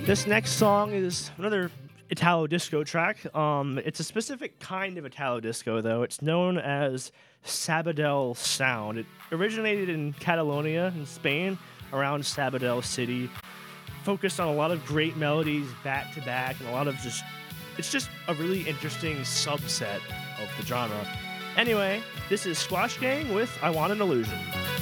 This next song is another Italo disco track. It's a specific kind of Italo disco, though. It's known as Sabadell sound. It originated in Catalonia in Spain, around Sabadell City. Focused on a lot of great melodies back to back, and a lot of it's just a really interesting subset of the genre. Anyway, this is Squash Gang with I Want an Illusion.